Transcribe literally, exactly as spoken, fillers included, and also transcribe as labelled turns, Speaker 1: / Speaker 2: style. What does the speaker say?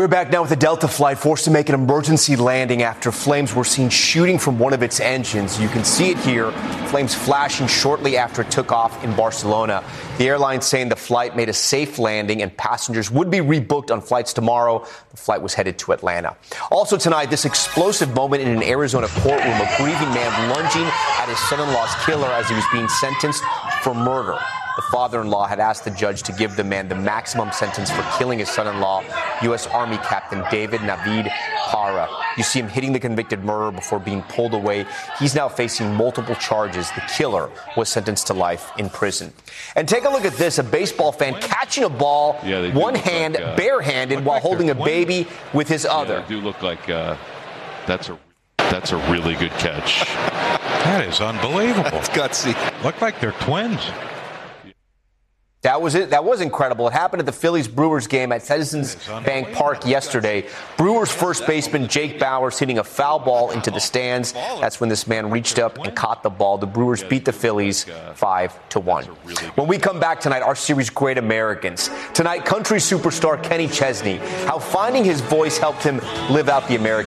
Speaker 1: We're back now with a Delta flight forced to make an emergency landing after flames were seen shooting from one of its engines. You can see it here, flames flashing shortly after it took off in Barcelona. The airline saying the flight made a safe landing and passengers would be rebooked on flights tomorrow. The flight was headed to Atlanta. Also tonight, this explosive moment in an Arizona courtroom, a grieving man lunging at his son-in-law's killer as he was being sentenced for murder. The father-in-law had asked the judge to give the man the maximum sentence for killing his son-in-law, U S. Army Captain David Navid Para. You see him hitting the convicted murderer before being pulled away. He's now facing multiple charges. The killer was sentenced to life in prison. And take a look at this, a baseball fan catching a ball, yeah, one hand, like, uh, barehanded, while like holding a baby with his other.
Speaker 2: Yeah, they do look like uh, that's a that's a really good catch.
Speaker 3: That is unbelievable.
Speaker 4: That's gutsy.
Speaker 3: Look like they're twins.
Speaker 1: That was it. That was incredible. It happened at the Phillies-Brewers game at Citizens Bank Park yesterday. Brewers first baseman Jake Bauers hitting a foul ball into the stands. That's when this man reached up and caught the ball. The Brewers beat the Phillies five to one. When we come back tonight, our series Great Americans. Tonight, country superstar Kenny Chesney. How finding his voice helped him live out the American